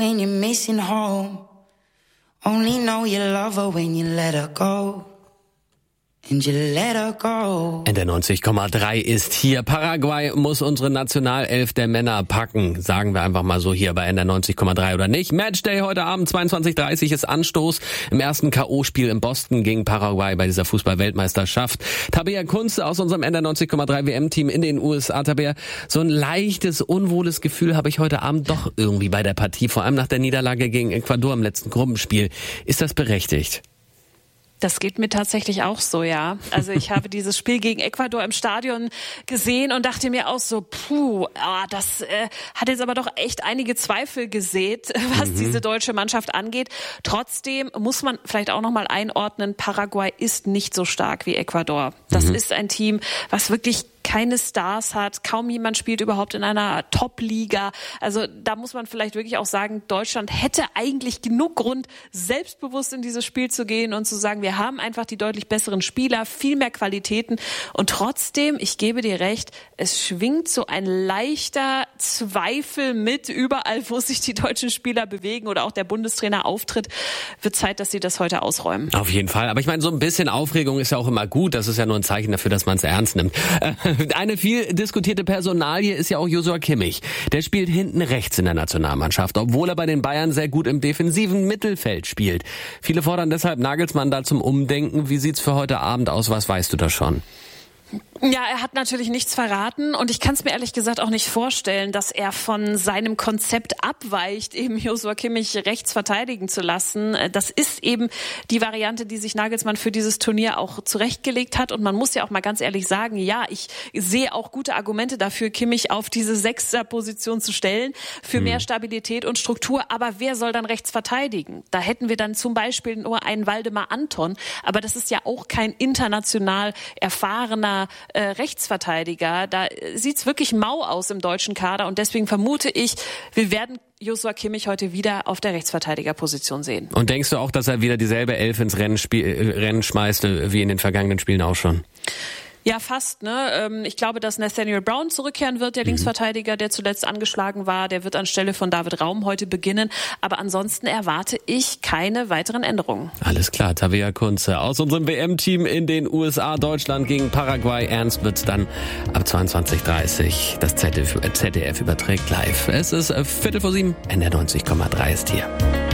When you're missing home, only know you love her when you let her go. And you let her go. In der 90,3 ist hier. Paraguay muss unsere Nationalelf der Männer packen. Sagen wir einfach mal so hier bei NDR 90,3 oder nicht. Matchday heute Abend 22:30 ist Anstoß im ersten K.O.-Spiel in Boston gegen Paraguay bei dieser Fußball-Weltmeisterschaft. Tabea Kunze aus unserem NDR 90,3 WM-Team in den USA. Tabea, so ein leichtes, unwohles Gefühl habe ich heute Abend doch irgendwie bei der Partie, vor allem nach der Niederlage gegen Ecuador im letzten Gruppenspiel. Ist das berechtigt? Das geht mir tatsächlich auch so, ja. Also ich habe dieses Spiel gegen Ecuador im Stadion gesehen und dachte mir auch so, das hat jetzt aber doch echt einige Zweifel gesät, was diese deutsche Mannschaft angeht. Trotzdem muss man vielleicht auch nochmal einordnen, Paraguay ist nicht so stark wie Ecuador. Das ist ein Team, was wirklich keine Stars hat, kaum jemand spielt überhaupt in einer Top-Liga. Also da muss man vielleicht wirklich auch sagen, Deutschland hätte eigentlich genug Grund, selbstbewusst in dieses Spiel zu gehen und zu sagen, wir haben einfach die deutlich besseren Spieler, viel mehr Qualitäten und trotzdem, ich gebe dir recht, es schwingt so ein leichter Zweifel mit, überall wo sich die deutschen Spieler bewegen oder auch der Bundestrainer auftritt, wird Zeit, dass sie das heute ausräumen. Auf jeden Fall, aber ich meine, so ein bisschen Aufregung ist ja auch immer gut, das ist ja nur ein Zeichen dafür, dass man es ernst nimmt. Eine viel diskutierte Personalie ist ja auch Joshua Kimmich. Der spielt hinten rechts in der Nationalmannschaft, obwohl er bei den Bayern sehr gut im defensiven Mittelfeld spielt. Viele fordern deshalb Nagelsmann da zum Umdenken. Wie sieht's für heute Abend aus? Was weißt du da schon? Ja, er hat natürlich nichts verraten und ich kann es mir ehrlich gesagt auch nicht vorstellen, dass er von seinem Konzept abweicht, eben Joshua Kimmich rechts verteidigen zu lassen. Das ist eben die Variante, die sich Nagelsmann für dieses Turnier auch zurechtgelegt hat und man muss ja auch mal ganz ehrlich sagen, ja, ich sehe auch gute Argumente dafür, Kimmich auf diese Sechserposition zu stellen, für mehr Stabilität und Struktur, aber wer soll dann rechts verteidigen? Da hätten wir dann zum Beispiel nur einen Waldemar Anton, aber das ist ja auch kein international erfahrener Rechtsverteidiger. Da sieht's wirklich mau aus im deutschen Kader und deswegen vermute ich, wir werden Joshua Kimmich heute wieder auf der Rechtsverteidigerposition sehen. Und denkst du auch, dass er wieder dieselbe Elf ins Rennen schmeißt, wie in den vergangenen Spielen auch schon? Ja, fast, ne? Ich glaube, dass Nathaniel Brown zurückkehren wird, der Linksverteidiger, der zuletzt angeschlagen war. Der wird anstelle von David Raum heute beginnen. Aber ansonsten erwarte ich keine weiteren Änderungen. Alles klar, Tabea Kunze aus unserem WM-Team in den USA. Deutschland gegen Paraguay. Ernst wird's dann ab 22:30. Das ZDF überträgt live. Es ist 7:15. NDR 90,3 ist hier.